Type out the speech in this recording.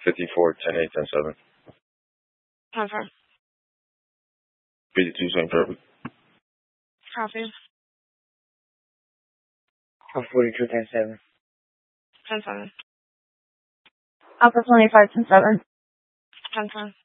54, 10, 8, 10, 7. Confirm. 52, same perfect. Copy. 42, 10, 7. 10, 7. Alpha 25, 10, 7. 10, 10.